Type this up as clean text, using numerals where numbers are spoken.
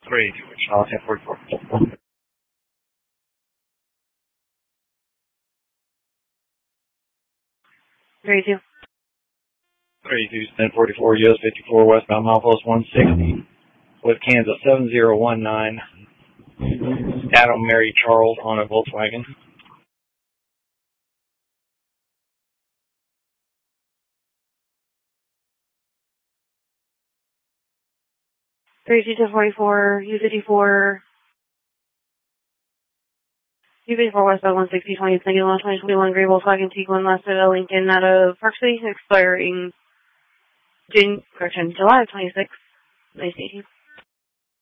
382, Wichita, 1044. 32. 32, 1044, US 54, westbound milepost 160, with Kansas 7019, Adam Mary Charles on a Volkswagen. 32 to 44, U54, U54 westbound 160, 2021 gray Volkswagen Tiguan last at a Lincoln out of Park City, expiring July 26, 2018.